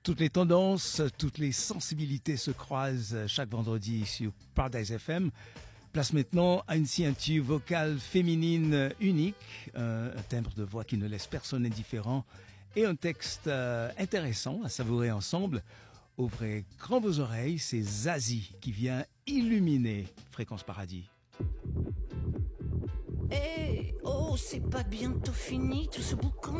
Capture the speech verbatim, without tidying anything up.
Toutes les tendances, toutes les sensibilités se croisent chaque vendredi sur Paradise F M. Place maintenant à une signature vocale féminine unique, un timbre de voix qui ne laisse personne indifférent et un texte intéressant à savourer ensemble. Ouvrez grand vos oreilles, c'est Zazie qui vient illuminer Fréquence Paradis. Eh, oh, c'est pas bientôt fini tout ce boucan?